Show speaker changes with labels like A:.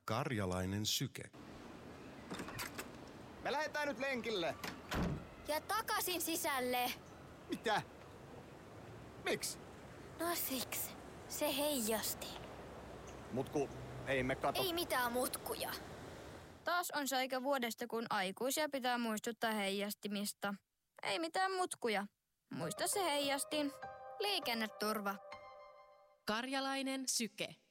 A: Karjalainen syke.
B: Me lähdetään nyt lenkille.
C: Ja takaisin sisälle.
B: Mitä? Miksi?
C: No siksi. Se heijasti.
B: Mutku, ei me kato.
C: Ei mitään mutkuja.
D: Taas on se aika vuodesta, kun aikuisia pitää muistuttaa heijastimista. Ei mitään mutkuja. Muista se heijastin. Liikenneturva.
E: Karjalainen syke.